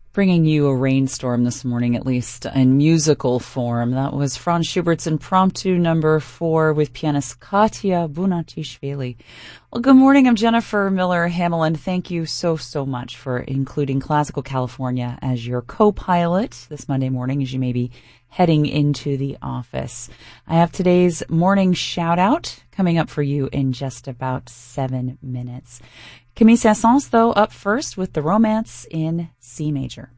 Bringing you a rainstorm this morning, at least in musical form. That was Franz Schubert's Impromptu number 4 with pianist Katya Bunatishvili. Well, good morning. I'm Jennifer Miller Hamilton. Thank you so much for including Classical California as your co-pilot this Monday morning as you may be heading into the office. I have today's morning shout out coming up for you in just about 7 minutes. Camille Saint-Saëns, though, up first with the Romance in C major.